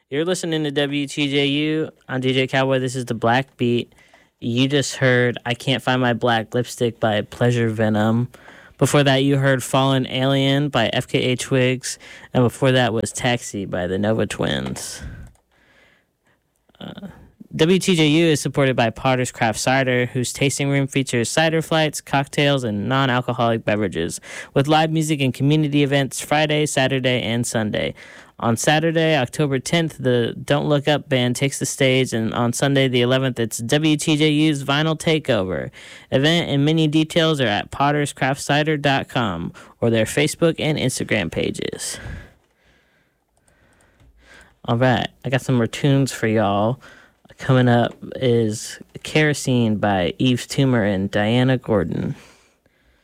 You're listening to WTJU. I'm DJ Cowboy. This is the Black Beat. You just heard I Can't Find My Black Lipstick by Pleasure Venom. Before that, you heard Fallen Alien by FKA Twigs. And before that was Taxi by the Nova Twins. WTJU is supported by Potter's Craft Cider, whose tasting room features cider flights, cocktails, and non-alcoholic beverages, with live music and community events Friday, Saturday, and Sunday. On Saturday, October 10th, the Don't Look Up band takes the stage, and on Sunday, the 11th, it's WTJU's Vinyl Takeover. Event and many details are at potterscraftcider.com or their Facebook and Instagram pages. All right, I got some more tunes for y'all. Coming up is Kerosene by Yves Tumor and Diana Gordon.